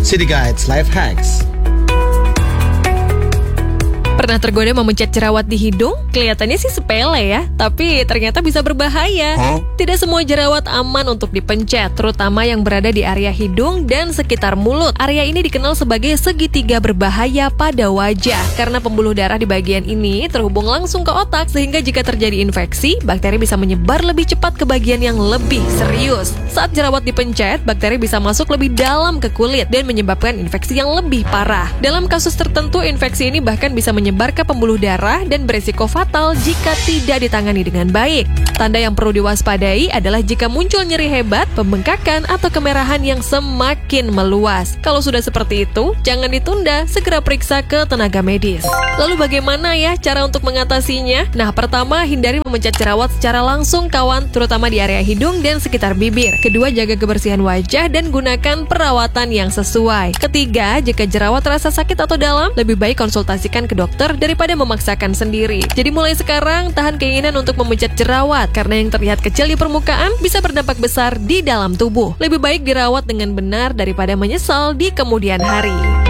City Guides Life Hacks. Pernah tergoda memencet jerawat di hidung? Kelihatannya sih sepele ya, tapi ternyata bisa berbahaya. Tidak semua jerawat aman untuk dipencet, terutama yang berada di area hidung dan sekitar mulut. Area ini dikenal sebagai segitiga berbahaya pada wajah, karena pembuluh darah di bagian ini terhubung langsung ke otak, sehingga jika terjadi infeksi, bakteri bisa menyebar lebih cepat ke bagian yang lebih serius. Saat jerawat dipencet, bakteri bisa masuk lebih dalam ke kulit dan menyebabkan infeksi yang lebih parah. Dalam kasus tertentu, infeksi ini bahkan bisa menyebar ke pembuluh darah dan berisiko fatal jika tidak ditangani dengan baik. Tanda yang perlu diwaspadai adalah jika muncul nyeri hebat, pembengkakan, atau kemerahan yang semakin meluas. Kalau sudah seperti itu, jangan ditunda, segera periksa ke tenaga medis. Lalu bagaimana ya cara untuk mengatasinya? Nah, pertama, hindari memencet jerawat secara langsung kawan, terutama di area hidung dan sekitar bibir. Kedua, jaga kebersihan wajah dan gunakan perawatan yang sesuai. Ketiga, jika jerawat terasa sakit atau dalam, lebih baik konsultasikan ke dokter daripada memaksakan sendiri. Jadi mulai sekarang, tahan keinginan untuk memencet jerawat, karena yang terlihat kecil di permukaan bisa berdampak besar di dalam tubuh. Lebih baik dirawat dengan benar daripada menyesal di kemudian hari.